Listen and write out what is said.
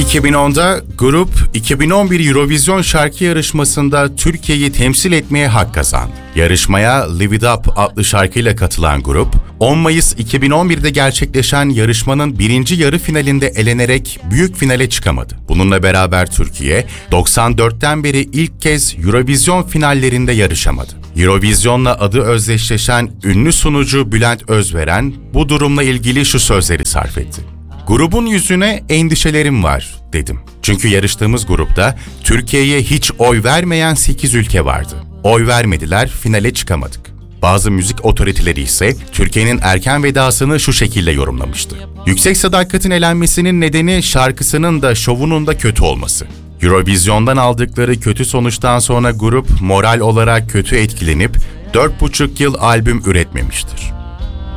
2010'da grup 2011 Eurovision şarkı yarışmasında Türkiye'yi temsil etmeye hak kazandı. Yarışmaya Live It Up adlı şarkıyla katılan grup, 10 Mayıs 2011'de gerçekleşen yarışmanın birinci yarı finalinde elenerek büyük finale çıkamadı. Bununla beraber Türkiye, 94'ten beri ilk kez Eurovision finallerinde yarışamadı. Eurovision'la adı özdeşleşen ünlü sunucu Bülent Özveren bu durumla ilgili şu sözleri sarf etti. "Grubun yüzüne endişelerim var," dedim. Çünkü yarıştığımız grupta Türkiye'ye hiç oy vermeyen 8 ülke vardı. Oy vermediler, finale çıkamadık. Bazı müzik otoriteleri ise Türkiye'nin erken vedasını şu şekilde yorumlamıştı. Yüksek Sadakat'in elenmesinin nedeni şarkısının da şovunun da kötü olması. Eurovision'dan aldıkları kötü sonuçtan sonra grup moral olarak kötü etkilenip 4,5 yıl albüm üretmemiştir.